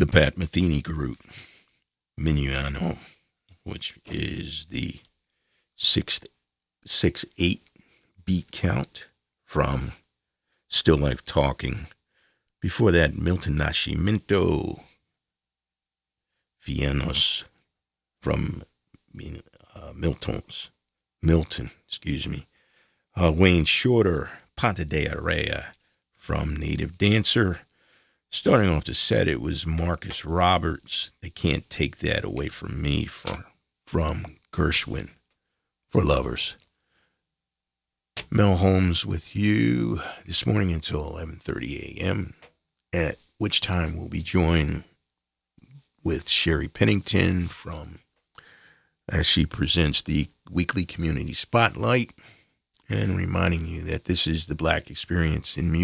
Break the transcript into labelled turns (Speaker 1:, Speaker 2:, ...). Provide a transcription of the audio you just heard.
Speaker 1: Pat Metheny group, Minuano, which is the 6/8 beat count from Still Life Talking. Before that, Milton Nascimento, Viennos from Milton, excuse me. Wayne Shorter, Ponte de Araya from Native Dancer. Starting off the set, it was Marcus Roberts. They Can't Take That Away From Me from Gershwin for Lovers. Mel Holmes with you this morning until 11:30 a.m., at which time we'll be joined with Sherry Pennington as she presents the weekly community spotlight, and reminding you that this is the Black Experience in Music.